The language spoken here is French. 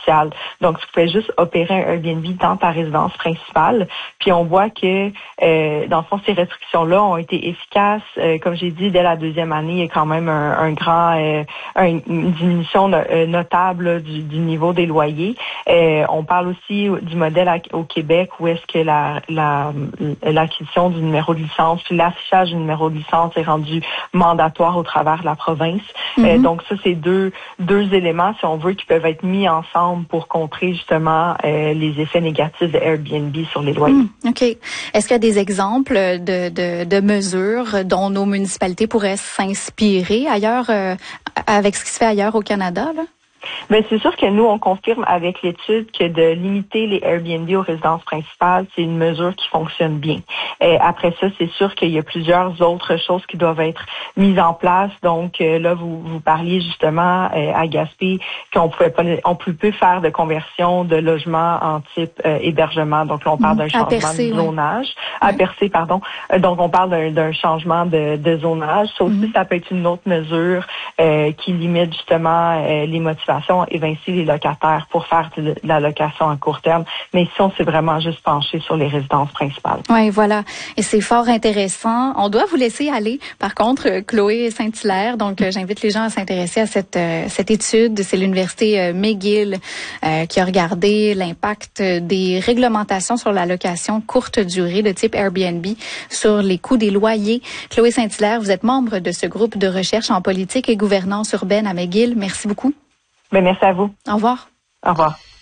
initiale. Donc, tu pouvais juste opérer un Airbnb dans ta résidence principale. Puis on voit que, dans le fond, ces restrictions-là ont été efficaces. Comme j'ai dit, dès la deuxième année, il y a quand même une diminution notable du niveau des loyers. On parle aussi du modèle au Québec où est-ce que l'acquisition du numéro de licence puis l'affichage du numéro de licence est rendu mandatoire au travers de la province. Donc ça, c'est deux éléments, si on veut, qui peuvent être mis ensemble pour contrer justement les effets négatifs de Airbnb sur les loyers. OK. Est-ce qu'il y a des exemples de mesures dont nos municipalités pourraient s'inspirer ailleurs, avec ce qui se fait ailleurs au Canada, là? Mais c'est sûr que nous, on confirme avec l'étude que de limiter les Airbnb aux résidences principales, c'est une mesure qui fonctionne bien. Après ça, c'est sûr qu'il y a plusieurs autres choses qui doivent être mises en place. Donc là, vous parliez justement à Gaspé qu'on peut faire de conversion de logements en type hébergement. Donc là, on parle d'un changement de zonage. À Percé, pardon. Donc on parle d'un changement de zonage. Ça aussi, ça peut être une autre mesure qui limite justement les motivations, évincer les locataires pour faire de la location à court terme. Mais ici, on s'est vraiment juste penché sur les résidences principales. Oui, voilà. Et c'est fort intéressant. On doit vous laisser aller. Par contre, Chloé Saint-Hilaire, donc j'invite les gens à s'intéresser à cette étude. C'est l'Université McGill qui a regardé l'impact des réglementations sur la location courte durée de type Airbnb sur les coûts des loyers. Chloé Saint-Hilaire, vous êtes membre de ce groupe de recherche en politique et gouvernance urbaine à McGill. Merci beaucoup. Merci à vous. Au revoir. Au revoir.